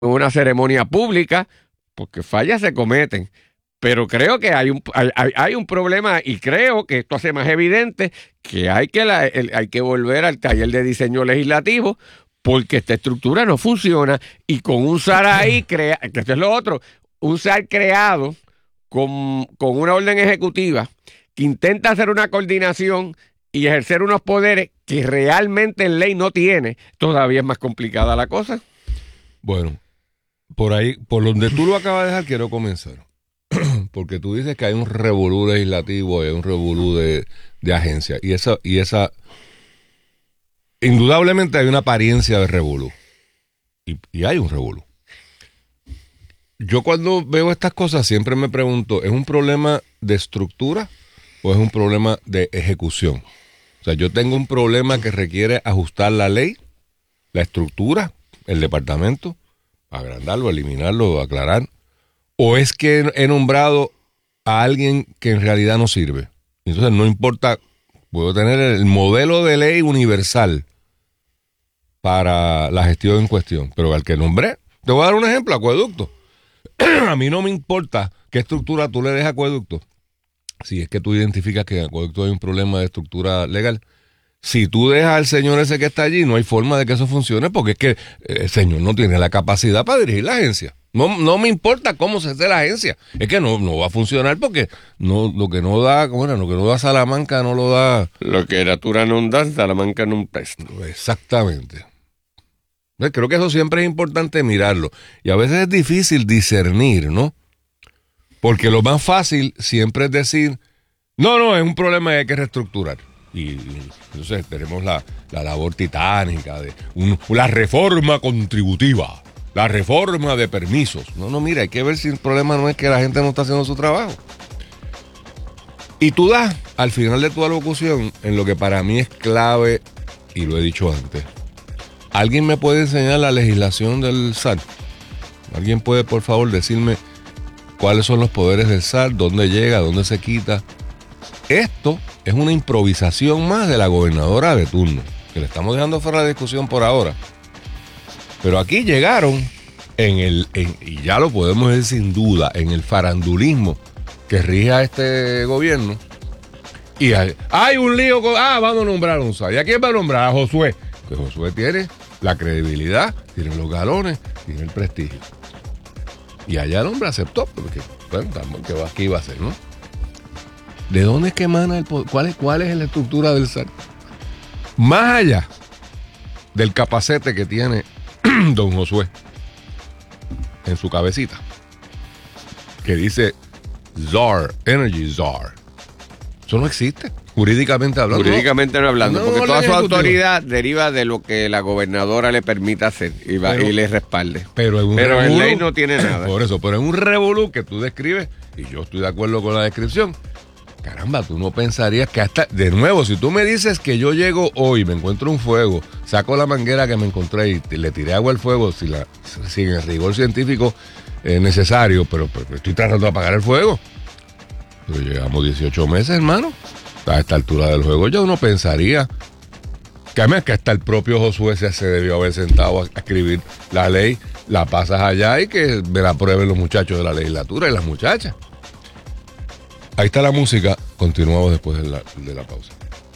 una ceremonia pública, porque fallas se cometen. Pero creo que hay un problema y creo que esto hace más evidente que hay que volver al taller de diseño legislativo porque esta estructura no funciona y con un SAR ahí, que esto es lo otro, un SAR creado con una orden ejecutiva que intenta hacer una coordinación y ejercer unos poderes que realmente en ley no tiene, todavía es más complicada la cosa. Bueno, por ahí, por donde tú lo acabas de dejar, quiero comenzar. Porque tú dices que hay un revolú legislativo, hay un revolú de agencia. Y esa indudablemente hay una apariencia de revolú. Y hay un revolú. Yo cuando veo estas cosas siempre me pregunto, ¿es un problema de estructura o es un problema de ejecución? O sea, yo tengo un problema que requiere ajustar la ley, la estructura, el departamento, agrandarlo, eliminarlo, aclarar. ¿O es que he nombrado a alguien que en realidad no sirve? Entonces no importa, puedo tener el modelo de ley universal para la gestión en cuestión, pero al que nombré, te voy a dar un ejemplo, acueducto. A mí no me importa qué estructura tú le des a acueducto. Si es que tú identificas que en acueducto hay un problema de estructura legal, si tú dejas al señor ese que está allí, no hay forma de que eso funcione porque es que el señor no tiene la capacidad para dirigir la agencia. No me importa cómo se hace la agencia. Es que no va a funcionar porque lo que no da Salamanca no lo da. Lo que Natura no da, Salamanca no presta. Exactamente. Creo que eso siempre es importante mirarlo. Y a veces es difícil discernir, ¿no? Porque lo más fácil siempre es decir, no, es un problema que hay que reestructurar. Y entonces tenemos la labor titánica de la reforma contributiva. La reforma de permisos. No, mira, hay que ver si el problema no es que la gente no está haciendo su trabajo. Y tú das, al final de tu alocución, en lo que para mí es clave, y lo he dicho antes, ¿alguien me puede enseñar la legislación del SAR? ¿Alguien puede, por favor, decirme cuáles son los poderes del SAR? ¿Dónde llega? ¿Dónde se quita? Esto es una improvisación más de la gobernadora de turno, que le estamos dejando fuera de discusión por ahora. Pero aquí llegaron y ya lo podemos decir sin duda, en el farandulismo que rige a este gobierno. Y hay un lío vamos a nombrar a un SAR. ¿Y a quién va a nombrar? A Josué. Que Josué tiene la credibilidad, tiene los galones, tiene el prestigio. Y allá el hombre aceptó, porque ¿qué iba a hacer, no? ¿De dónde es que emana el poder? ¿Cuál es la estructura del SAR? Más allá del capacete que tiene don Josué en su cabecita, que dice ZAR, Energy ZAR. Eso no existe, jurídicamente hablando. Jurídicamente no hablando, porque toda su autoridad deriva de lo que la gobernadora le permita hacer y le respalde. Pero en ley no tiene nada. Por eso, pero en un revolú que tú describes, y yo estoy de acuerdo con la descripción, caramba, tú no pensarías que hasta, de nuevo, si tú me dices que yo llego hoy, me encuentro un fuego, saco la manguera que me encontré y le tiré agua al fuego sin el rigor científico necesario, pero estoy tratando de apagar el fuego. Pero llevamos 18 meses, hermano. A esta altura del juego ya uno pensaría que además que hasta el propio Josué se debió haber sentado a escribir la ley, la pasas allá y que me la aprueben los muchachos de la legislatura y las muchachas. Ahí está la música. Continuamos después de la pausa.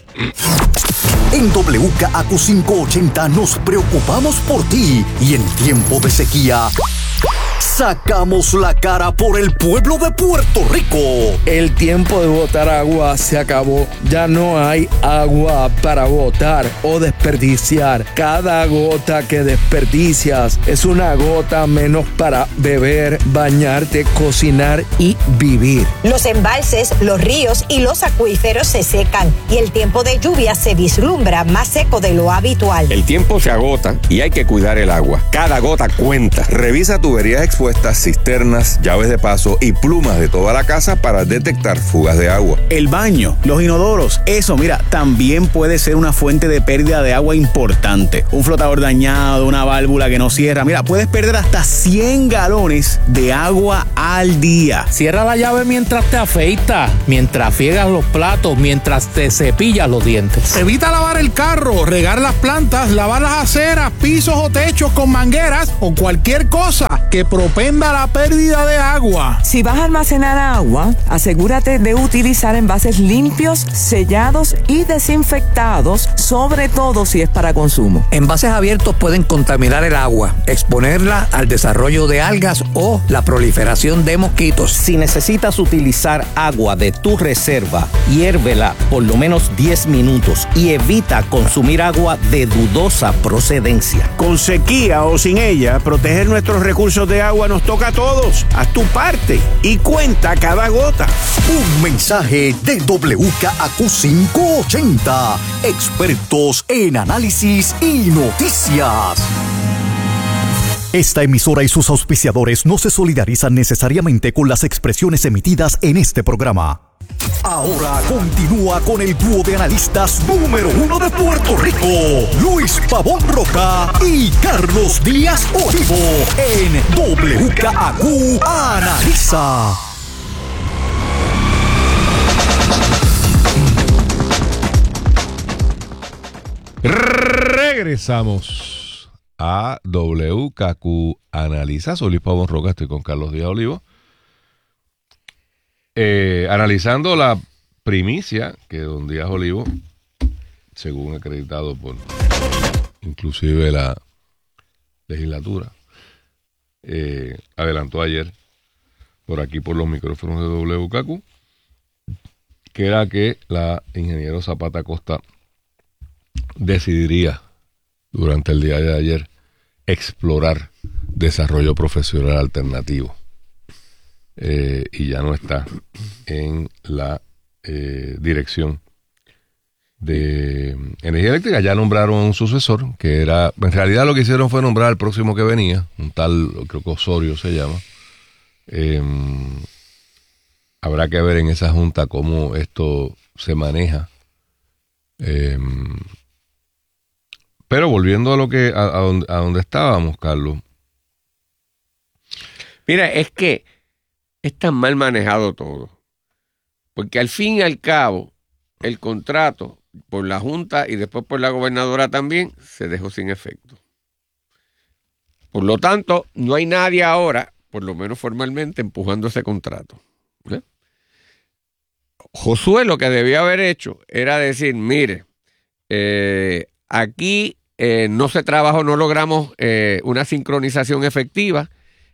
En WKAQ 580 nos preocupamos por ti y en tiempo de sequía sacamos la cara por el pueblo de Puerto Rico. El tiempo de botar agua se acabó. Ya no hay agua para botar o desperdiciar. Cada gota que desperdicias es una gota menos para beber, bañarte, cocinar y vivir. Los embalses, los ríos y los acuíferos se secan y el tiempo de lluvia se vislumbra más seco de lo habitual. El tiempo se agota y hay que cuidar el agua. Cada gota cuenta. Revisa tu tuberías expuestas, cisternas, llaves de paso y plumas de toda la casa para detectar fugas de agua. El baño, los inodoros, eso, mira, también puede ser una fuente de pérdida de agua importante. Un flotador dañado, una válvula que no cierra. Mira, puedes perder hasta 100 galones de agua al día. Cierra la llave mientras te afeitas, mientras friegas los platos, mientras te cepillas los dientes. Evita lavar el carro, regar las plantas, lavar las aceras, pisos o techos con mangueras o cualquier cosa que propenda la pérdida de agua. Si vas a almacenar agua, asegúrate de utilizar envases limpios, sellados y desinfectados, sobre todo si es para consumo. Envases abiertos pueden contaminar el agua, exponerla al desarrollo de algas o la proliferación de mosquitos. Si necesitas utilizar agua de tu reserva, hiérvela por lo menos 10 minutos y evita consumir agua de dudosa procedencia. Con sequía o sin ella, proteger nuestros recursos de agua nos toca a todos. Haz tu parte y cuenta cada gota. Un mensaje de WKAQ 580, expertos en análisis y noticias. Esta emisora y sus auspiciadores no se solidarizan necesariamente con las expresiones emitidas en este programa. Ahora continúa con el dúo de analistas número 1 de Puerto Rico, Luis Pavón Roca y Carlos Díaz Olivo, en WKAQ Analiza. Regresamos a WKAQ Analiza. Soy Luis Pavón Roca, estoy con Carlos Díaz Olivo. Analizando la primicia que don Díaz Olivo, según acreditado por inclusive la legislatura, adelantó ayer por aquí por los micrófonos de WKAQ, que era que la ingeniero Zapata Costa decidiría durante el día de ayer explorar desarrollo profesional alternativo. Y ya no está en la dirección de energía eléctrica. Ya nombraron un sucesor, que era, en realidad lo que hicieron fue nombrar al próximo que venía, un tal, creo que Osorio se llama. Habrá que ver en esa junta cómo esto se maneja. Pero volviendo a lo que a donde estábamos, Carlos. Mira, es que es tan mal manejado todo. Porque al fin y al cabo, el contrato por la Junta y después por la gobernadora también se dejó sin efecto. Por lo tanto, no hay nadie ahora, por lo menos formalmente, empujando ese contrato. ¿Eh? Josué lo que debía haber hecho era decir, mire, aquí no se trabajó, no logramos una sincronización efectiva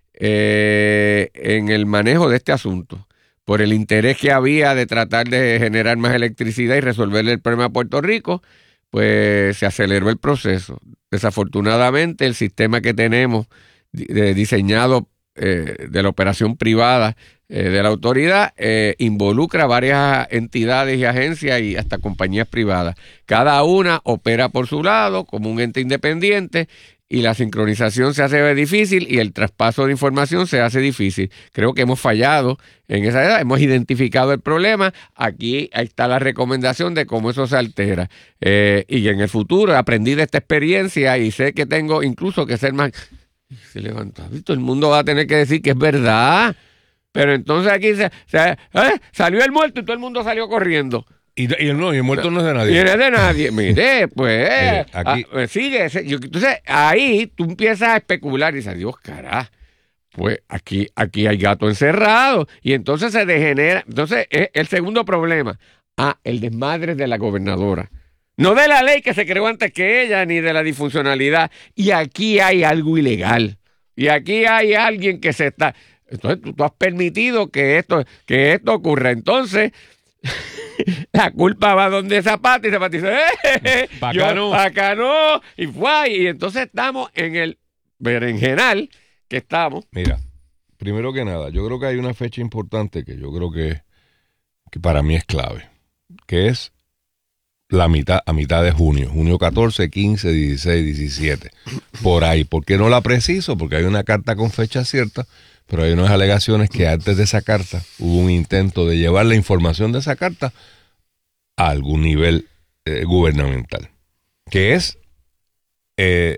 en el manejo de este asunto, por el interés que había de tratar de generar más electricidad y resolverle el problema a Puerto Rico, pues se aceleró el proceso. Desafortunadamente, el sistema que tenemos diseñado de la operación privada de la autoridad involucra varias entidades y agencias y hasta compañías privadas. Cada una opera por su lado como un ente independiente y la sincronización se hace difícil y el traspaso de información se hace difícil. Creo que hemos fallado en esa edad, hemos identificado el problema, ahí está la recomendación de cómo eso se altera. Y en el futuro aprendí de esta experiencia y sé que tengo incluso que ser más... Se levanta, todo el mundo va a tener que decir que es verdad, pero entonces aquí salió el muerto y todo el mundo salió corriendo. Y el muerto no es de nadie. Y no es de nadie. Mire, pues. Aquí. Sigue. Entonces, ahí tú empiezas a especular y dices, Dios, carajo. Pues aquí hay gato encerrado. Y entonces se degenera. Entonces, el segundo problema. El desmadre de la gobernadora. No de la ley que se creó antes que ella, ni de la disfuncionalidad. Y aquí hay algo ilegal. Y aquí hay alguien que se está. Entonces, tú has permitido que esto ocurra. Entonces. La culpa va donde Zapata y Zapata dice, acá no. Y entonces estamos en el berenjenal que estamos. Mira, primero que nada, yo creo que hay una fecha importante que yo creo que para mí es clave, que es a mitad de junio 14, 15, 16, 17, por ahí. ¿Por qué no la preciso? Porque hay una carta con fecha cierta, pero hay unas alegaciones que antes de esa carta hubo un intento de llevar la información de esa carta a algún nivel gubernamental, que es el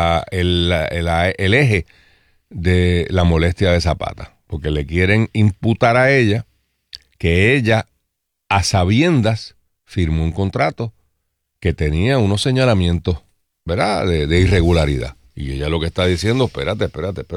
eje de la molestia de Zapata, porque le quieren imputar a ella que ella, a sabiendas, firmó un contrato que tenía unos señalamientos, ¿verdad?, de irregularidad. Y ella lo que está diciendo, espérate.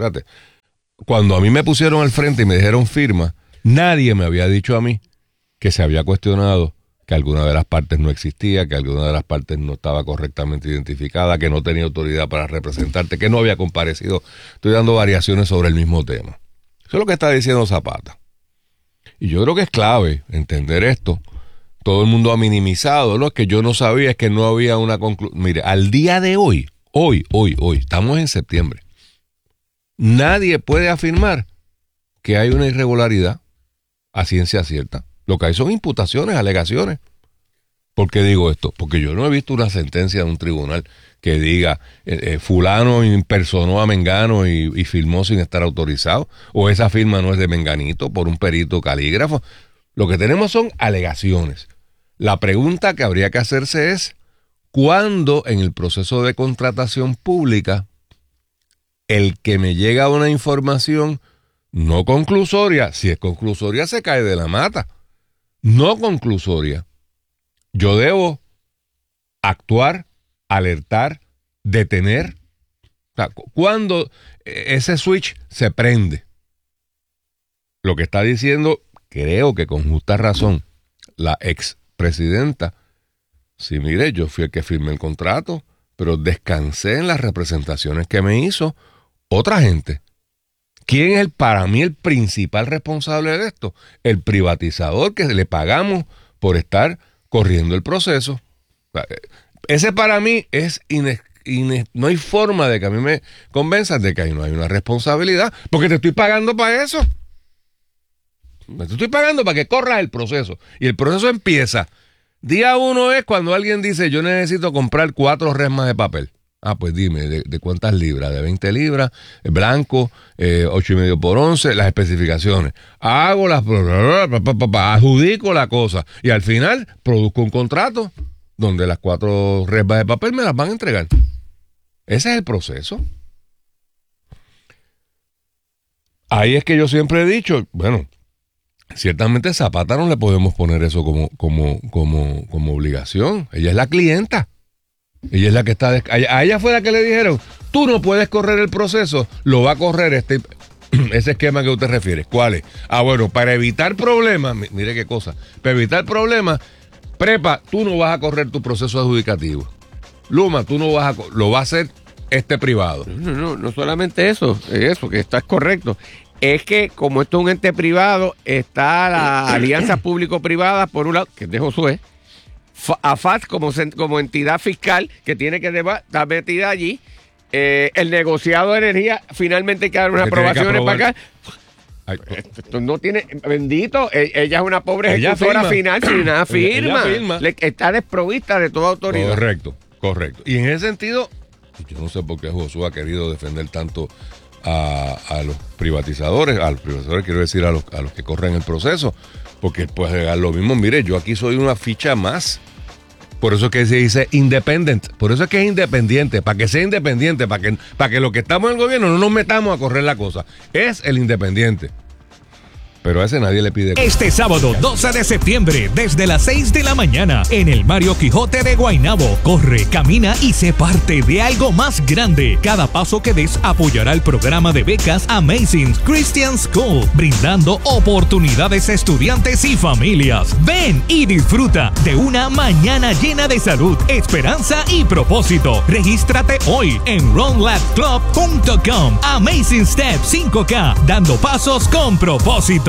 Cuando a mí me pusieron al frente y me dijeron firma, nadie me había dicho a mí que se había cuestionado que alguna de las partes no existía, que alguna de las partes no estaba correctamente identificada, que no tenía autoridad para representarte, que no había comparecido. Estoy dando variaciones sobre el mismo tema. Eso es lo que está diciendo Zapata. Y yo creo que es clave entender esto. Todo el mundo ha minimizado, ¿no? Es que yo no sabía, es que no había una conclusión. Mire, al día de hoy, estamos en septiembre. Nadie puede afirmar que hay una irregularidad a ciencia cierta. Lo que hay son imputaciones, alegaciones. ¿Por qué digo esto? Porque yo no he visto una sentencia de un tribunal que diga fulano impersonó a Mengano y firmó sin estar autorizado, o esa firma no es de Menganito por un perito calígrafo. Lo que tenemos son alegaciones. La pregunta que habría que hacerse es, ¿cuándo en el proceso de contratación pública el que me llega una información no conclusoria, si es conclusoria se cae de la mata, no conclusoria, yo debo actuar, alertar, detener? O sea, ¿cuándo ese switch se prende? Lo que está diciendo, creo que con justa razón, la expresidenta, sí, mire, yo fui el que firmé el contrato, pero descansé en las representaciones que me hizo otra gente. ¿Quién es para mí el principal responsable de esto? El privatizador que le pagamos por estar corriendo el proceso. Ese para mí es no hay forma de que a mí me convenzan de que ahí no hay una responsabilidad, porque te estoy pagando para eso. Te estoy pagando para que corras el proceso. Y el proceso empieza. Día 1 es cuando alguien dice, yo necesito comprar 4 resmas de papel. Ah, pues dime, ¿de cuántas libras? De 20 libras, blanco, 8,5 por 11, las especificaciones. Hago las... adjudico la cosa. Y al final produzco un contrato donde las 4 resmas de papel me las van a entregar. Ese es el proceso. Ahí es que yo siempre he dicho, bueno, ciertamente Zapata no le podemos poner eso como obligación. Ella es la clienta. Ella es la que está... A ella fue la que le dijeron, tú no puedes correr el proceso, lo va a correr ese esquema que usted refiere. ¿Cuál es? Ah, bueno, para evitar problemas, mire qué cosa, para evitar problemas, Prepa, tú no vas a correr tu proceso adjudicativo. Luma, tú no vas lo va a hacer privado. No solamente eso, que estás correcto. Es que como esto es un ente privado, está la alianza público-privada, por un lado, que es de Josué, AFAT como entidad fiscal que tiene que estar metida allí, el negociado de energía, finalmente hay que dar unas aprobaciones para acá. Esto no tiene, bendito, ella es una pobre ejecutora final sin nada firma. Está desprovista de toda autoridad. Correcto. Y en ese sentido, yo no sé por qué Josué ha querido defender tanto a los privatizadores, quiero decir a los que corren el proceso, porque puede llegar lo mismo. Mire, yo aquí soy una ficha más. Por eso es que se dice independent. Por eso es que es independiente. Para que sea independiente, para que los que estamos en el gobierno no nos metamos a correr la cosa. Es el independiente. Pero a ese nadie le pide. Este sábado 12 de septiembre, desde las 6 de la mañana, en el Mario Quijote de Guaynabo, corre, camina y sé parte de algo más grande. Cada paso que des apoyará el programa de becas Amazing Christian School, brindando oportunidades a estudiantes y familias. Ven y disfruta de una mañana llena de salud, esperanza y propósito. Regístrate hoy en runlabclub.com. Amazing Step 5K, dando pasos con propósito.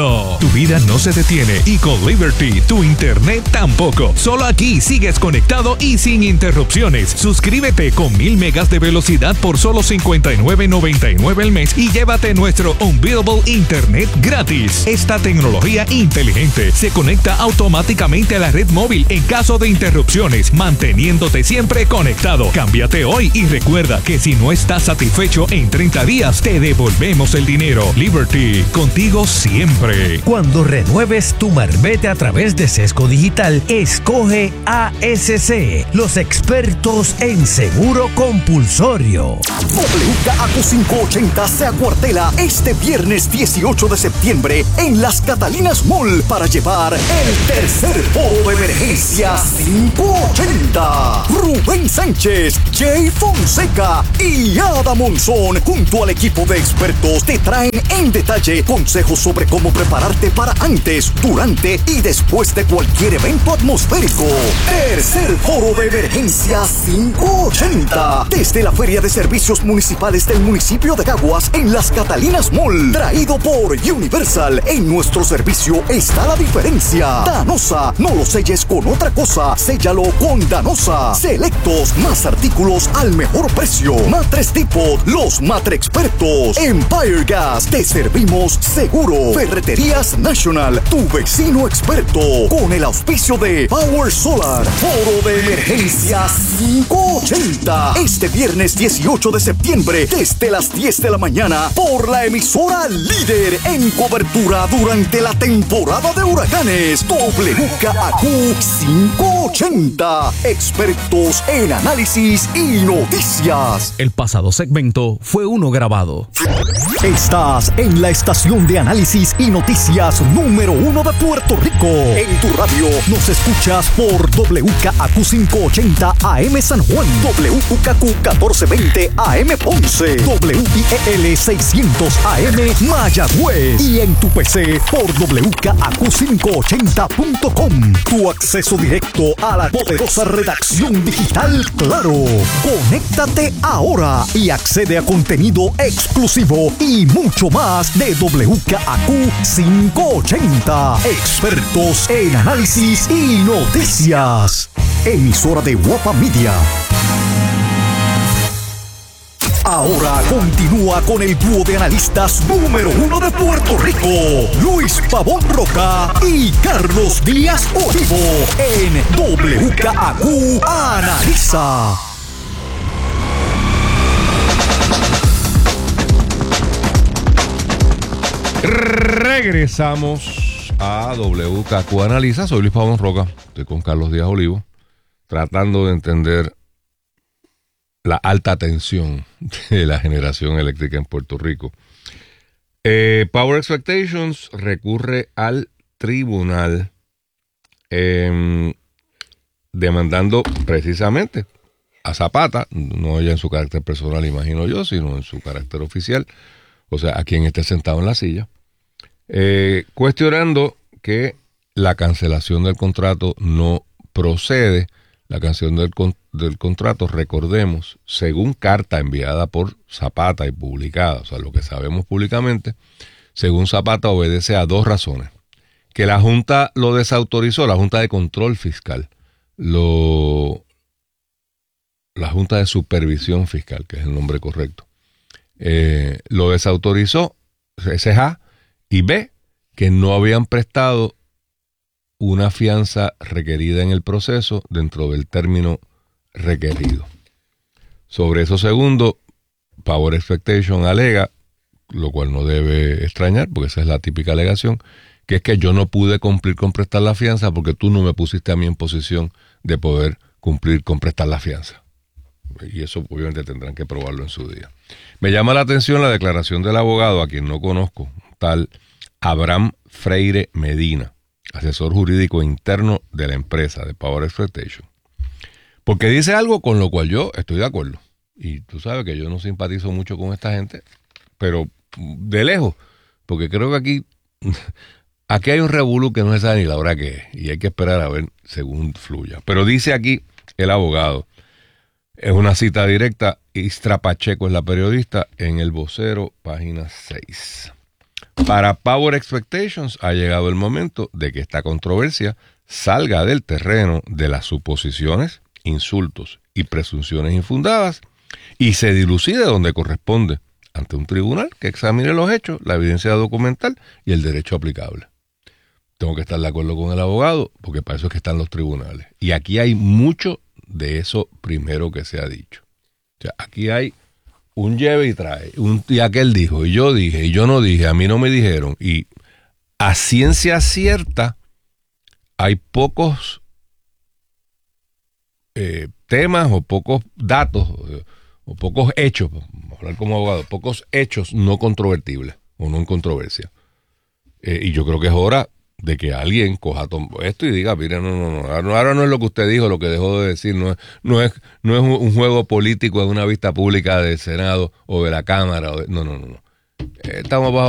¡Listo! Tu vida no se detiene y con Liberty tu internet tampoco. Solo aquí sigues conectado y sin interrupciones. Suscríbete con 1000 megas de velocidad por solo $59.99 al mes y llévate nuestro Unbeatable Internet gratis. Esta tecnología inteligente se conecta automáticamente a la red móvil en caso de interrupciones, manteniéndote siempre conectado. Cámbiate hoy y recuerda que si no estás satisfecho en 30 días, te devolvemos el dinero. Liberty, contigo siempre. Cuando renueves tu marbete a través de Sesco Digital, escoge ASC, los expertos en seguro compulsorio. WKAQ 580 se acuartela este viernes 18 de septiembre en Las Catalinas Mall para llevar el tercer foro de emergencia 580. Rubén Sánchez, Jay Fonseca y Ada Monzón junto al equipo de expertos te traen en detalle consejos sobre cómo prepararte para antes, durante y después de cualquier evento atmosférico. Tercer foro de emergencia 580 desde la Feria de Servicios Municipales del municipio de Caguas en Las Catalinas Mall, traído por Universal. En nuestro servicio está la diferencia. Danosa, no lo selles con otra cosa, séllalo con Danosa. Selectos, más artículos al mejor precio. Matres Depot, los matre expertos. Empire Gas, te servimos seguro. Ferreterías National, tu vecino experto. Con el auspicio de Power Solar. Foro de emergencia 580 este viernes 18 de septiembre desde las 10 de la mañana por la emisora líder en cobertura durante la temporada de huracanes. WKAQ 580, expertos en análisis y noticias. El pasado segmento fue uno grabado. Estás en la estación de análisis y noticias número 1 de Puerto Rico. En tu radio nos escuchas por WKAQ 580 AM San Juan, WKAQ 1420 AM Ponce, WIEL 600 AM Mayagüez y en tu PC por WKAQ580.com. Tu acceso directo a la poderosa redacción digital Claro. Conéctate ahora y accede a contenido exclusivo y mucho más de WKAQ 580. Expertos en análisis y noticias. Emisora de Guapa Media. Ahora continúa con el dúo de analistas número 1 de Puerto Rico, Luis Pavón Roca y Carlos Díaz Olivo, en WKAQ Analiza. Regresamos a WKAQ Analiza. Soy Luis Pavón Roca, estoy con Carlos Díaz Olivo, tratando de entender la alta tensión de la generación eléctrica en Puerto Rico. Power Expectations recurre al tribunal demandando precisamente a Zapata, no ella en su carácter personal, imagino yo, sino en su carácter oficial, o sea, a quien esté sentado en la silla, cuestionando que la cancelación del contrato no procede. La cancelación del contrato, recordemos, según carta enviada por Zapata y publicada, o sea, lo que sabemos públicamente, según Zapata obedece a dos razones. Que la Junta lo desautorizó, la Junta de Control Fiscal, la Junta de Supervisión Fiscal, que es el nombre correcto, lo desautorizó, ese es A, y B, que no habían prestado una fianza requerida en el proceso dentro del término requerido. Sobre eso segundo, Power Expectation alega, lo cual no debe extrañar, porque esa es la típica alegación, que es que yo no pude cumplir con prestar la fianza porque tú no me pusiste a mí en posición de poder cumplir con prestar la fianza. Y eso obviamente tendrán que probarlo en su día. Me llama la atención la declaración del abogado, a quien no conozco, tal Abraham Freire Medina, asesor jurídico interno de la empresa de Power Expectation, porque dice algo con lo cual yo estoy de acuerdo. Y tú sabes que yo no simpatizo mucho con esta gente, pero de lejos, porque creo que aquí hay un revolú que no se sabe ni la hora que es, y hay que esperar a ver según fluya. Pero dice aquí el abogado, es una cita directa, Istra Pacheco es la periodista, en El Vocero, página 6. Para Power Expectations ha llegado el momento de que esta controversia salga del terreno de las suposiciones, insultos y presunciones infundadas y se dilucide donde corresponde, ante un tribunal que examine los hechos, la evidencia documental y el derecho aplicable. Tengo que estar de acuerdo con el abogado, porque para eso es que están los tribunales. Y aquí hay mucho de eso primero que se ha dicho. O sea, aquí hay un lleve y trae, y aquel dijo, y yo dije, y yo no dije, a mí no me dijeron. Y a ciencia cierta hay pocos temas o pocos datos o pocos hechos, vamos a hablar como abogado, pocos hechos no controvertibles o no en controversia. Y yo creo que es hora de que alguien coja esto y diga, mire, no, ahora no es lo que usted dijo, lo que dejó de decir, no es un juego político en una vista pública del Senado o de la Cámara, no. Estamos bajo